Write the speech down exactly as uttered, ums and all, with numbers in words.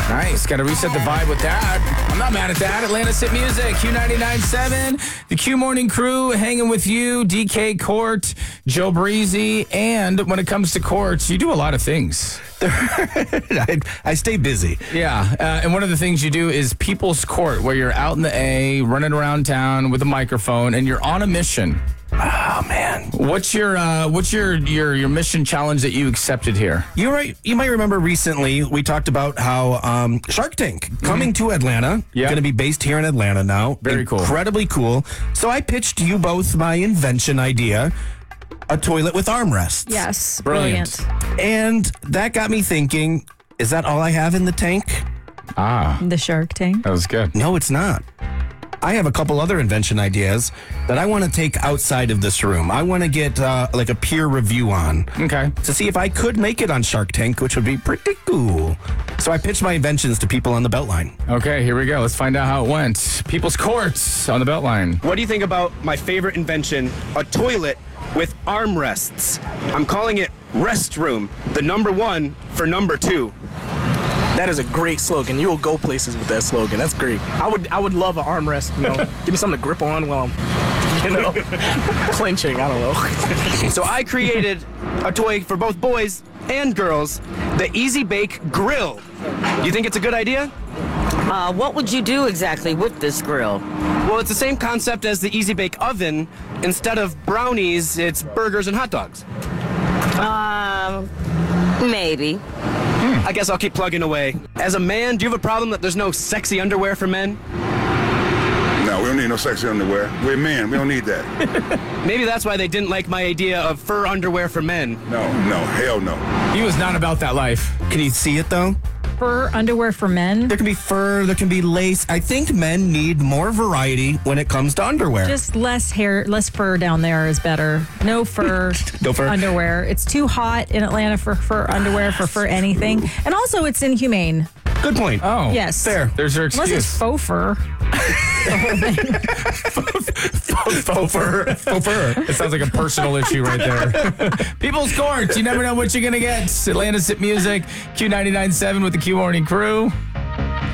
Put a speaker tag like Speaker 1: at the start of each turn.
Speaker 1: Nice. Got to reset the vibe with that. I'm not mad at that. Atlanta Sit Music, Q ninety-nine point seven. The Q Morning Crew hanging with you. D K Court, Joe Breezy. And when it comes to courts, you do a lot of things.
Speaker 2: I, I stay busy.
Speaker 1: Yeah. Uh, and one of the things you do is People's Court, where you're out in the A, running around town with a microphone, and you're on a mission.
Speaker 2: Oh man,
Speaker 1: what's your uh, what's your, your your mission challenge that you accepted here?
Speaker 2: You're right. You might remember recently we talked about how um, Shark Tank coming mm-hmm. to Atlanta.
Speaker 1: Yeah,
Speaker 2: going to be based here in Atlanta now.
Speaker 1: Very cool,
Speaker 2: incredibly cool. So I pitched you both my invention idea: a toilet with armrests.
Speaker 3: Yes,
Speaker 1: brilliant.
Speaker 3: brilliant.
Speaker 2: And that got me thinking: is that all I have in the tank?
Speaker 1: Ah,
Speaker 3: the Shark Tank.
Speaker 1: That was good.
Speaker 2: No, it's not. I have a couple other invention ideas that I want to take outside of this room. I want to get uh, like a peer review on.
Speaker 1: Okay.
Speaker 2: To see if I could make it on Shark Tank, which would be pretty cool. So I pitched my inventions to people on the Beltline.
Speaker 1: Okay, here we go. Let's find out how it went. People's Courts on the Beltline.
Speaker 4: What do you think about my favorite invention, a toilet with armrests? I'm calling it Restroom, the number one for number two.
Speaker 5: That is a great slogan. You will go places with that slogan. That's great. I would I would love an armrest, you know. Give me something to grip on while I'm, you know, clinching. I don't know.
Speaker 4: So I created a toy for both boys and girls, the Easy Bake Grill. You think it's a good idea?
Speaker 6: Uh, what would you do exactly with this grill?
Speaker 4: Well, it's the same concept as the Easy Bake Oven. Instead of brownies, it's burgers and hot dogs.
Speaker 6: Um, maybe.
Speaker 4: I guess I'll keep plugging away. As a man, do you have a problem that there's no sexy underwear for men?
Speaker 7: No, we don't need no sexy underwear. We're men. We don't need that.
Speaker 4: Maybe that's why they didn't like my idea of fur underwear for men.
Speaker 7: No, no, hell no.
Speaker 1: He was not about that life.
Speaker 2: Can you see it, though?
Speaker 3: Fur underwear for men?
Speaker 2: There can be fur, there can be lace. I think men need more variety when it comes to underwear.
Speaker 3: Just less hair, less fur down there is better. No fur,
Speaker 2: no fur
Speaker 3: underwear. It's too hot in Atlanta for fur underwear, for fur anything. And also, it's inhumane.
Speaker 2: Good point.
Speaker 1: Oh,
Speaker 3: yes.
Speaker 2: Fair.
Speaker 1: There's your excuse.
Speaker 3: Unless it's faux fur.
Speaker 1: Faux fur. Faux fur. It sounds like a personal issue right there. People's Court. You never know what you're going to get. Atlanta Sit Music, Q ninety-nine point seven with the Q Morning Crew.